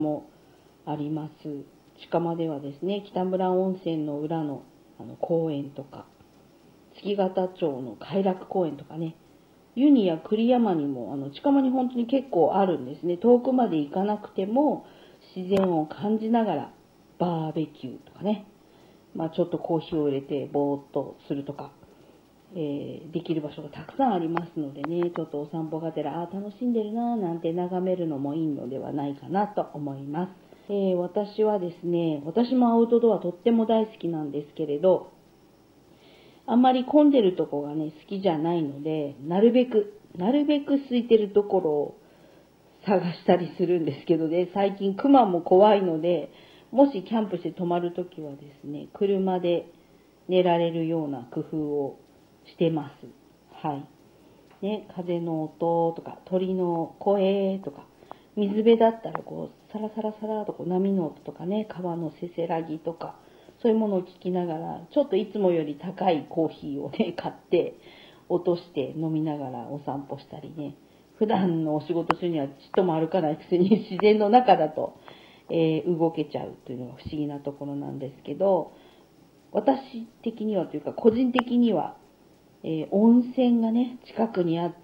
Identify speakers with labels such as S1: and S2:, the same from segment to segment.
S1: もあります。近間ではですね、北村温泉の裏の公園とか、月形町の偕楽公園とかね、湯にや栗山にも近間に本当に結構あるんですね。遠くまで行かなくても自然を感じながらバーベキューとかね、ちょっとコーヒーを入れてぼーっとするとか、できる場所がたくさんありますのでね、ちょっとお散歩がてら楽しんでるななんて眺めるのもいいのではないかなと思います。私はですね、私もアウトドアとっても大好きなんですけれど、あんまり混んでるとこがね、好きじゃないので、なるべく空いてるところを探したりするんですけどね、最近クマも怖いので、もしキャンプして泊まるときはですね、車で寝られるような工夫をしてます。はい。ね、風の音とか、鳥の声とか、水辺だったらサラサラサラと波の音とかね、川のせせらぎとか、そういうものを聞きながら、ちょっといつもより高いコーヒーをね、買って、落として飲みながらお散歩したりね、普段のお仕事中にはちっとも歩かないくせに自然の中だと、動けちゃうというのが不思議なところなんですけど、私的にはというか個人的には、温泉がね、近くにあって、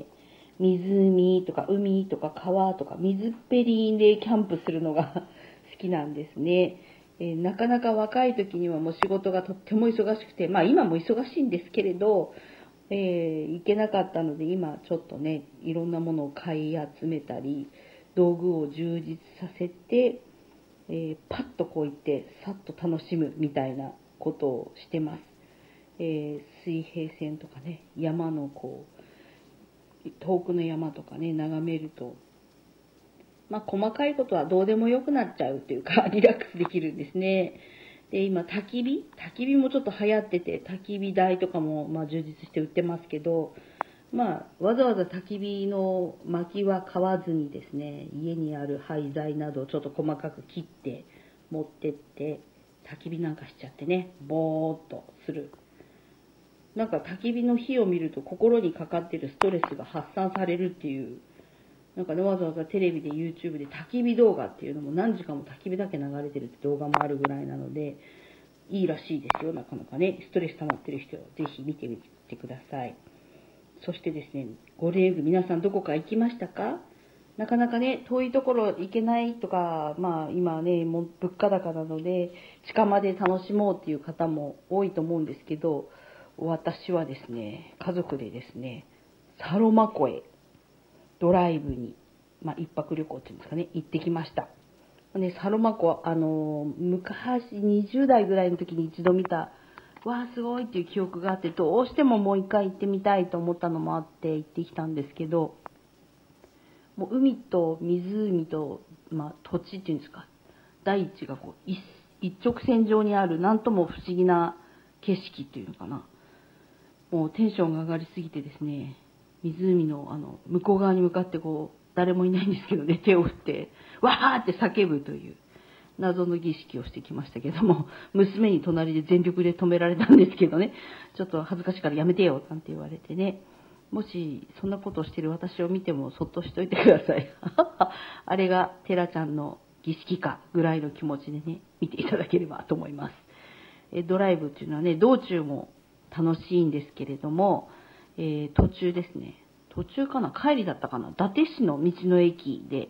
S1: 湖とか海とか川とか水っぺりでキャンプするのが好きなんですね。なかなか若い時にはもう仕事がとっても忙しくて、今も忙しいんですけれど、行けなかったので今ちょっとね、いろんなものを買い集めたり、道具を充実させて、パッと行ってさっと楽しむみたいなことをしてます。水平線とかね、山の遠くの山とかね、眺めると、細かいことはどうでもよくなっちゃうというか、リラックスできるんですね。で、今、焚き火もちょっと流行ってて、焚き火台とかも充実して売ってますけど、わざわざ焚き火の薪は買わずにですね、家にある廃材などをちょっと細かく切って持ってって、焚き火なんかしちゃってね、ぼーっとする。なんか焚き火の火を見ると心にかかっているストレスが発散されるっていう、なんかね、わざわざテレビで YouTube で焚き火動画っていうのも何時間も焚き火だけ流れてるって動画もあるぐらいなので、いいらしいですよ。なかなかね、ストレス溜まってる人はぜひ見てみてください。そしてですね、ゴールデンウィーク皆さんどこか行きましたか？なかなかね、遠いところ行けないとか、今ね、もう物価高なので、近場で楽しもうっていう方も多いと思うんですけど、私はですね、家族でですね、サロマ湖へドライブに、一泊旅行っていうんですかね、行ってきました。ね、サロマ湖、昔20代ぐらいの時に一度見た、わーすごいっていう記憶があって、どうしてももう一回行ってみたいと思ったのもあって行ってきたんですけど、もう海と湖と、土地っていうんですか、大地が一直線上にある、なんとも不思議な景色っていうのかな。もうテンションが上がりすぎてですね、湖の向こう側に向かって誰もいないんですけどね、手を振って、わーって叫ぶという謎の儀式をしてきましたけども、娘に隣で全力で止められたんですけどね、ちょっと恥ずかしいからやめてよなんて言われてね、もしそんなことをしている私を見てもそっとしといてください。あれがテラちゃんの儀式かぐらいの気持ちでね、見ていただければと思います。ドライブっていうのはね、道中も楽しいんですけれども、途中ですね、途中かな、帰りだったかな、伊達市の道の駅で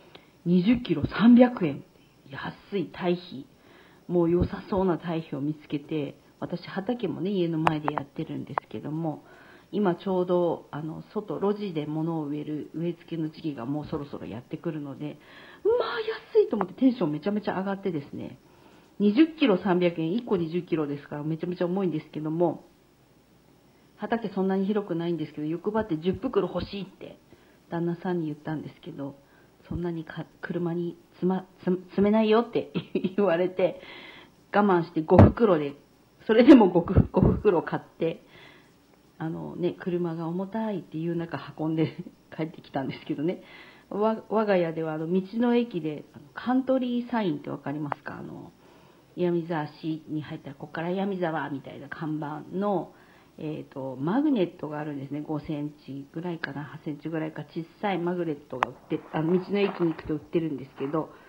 S1: 20キロ300円、安い堆肥、もう良さそうな堆肥を見つけて、私畑もね、家の前でやってるんですけども、今ちょうど路地で物を植える植え付けの時期がもうそろそろやってくるので、安いと思ってテンションめちゃめちゃ上がってですね、20キロ300円、1個20キロですからめちゃめちゃ重いんですけども、畑そんなに広くないんですけど、欲張って10袋欲しいって旦那さんに言ったんですけど、そんなに車に積めないよって言われて、我慢して5袋で、それでも 5袋買って、車が重たいっていう中運んで帰ってきたんですけどね。我が家では道の駅でカントリーサインってわかりますか？岩見沢市に入ったらここから岩見沢みたいな看板の、マグネットがあるんですね。5センチぐらいかな、8センチぐらいか、小さいマグネットが売って、道の駅に行くと売ってるんですけど、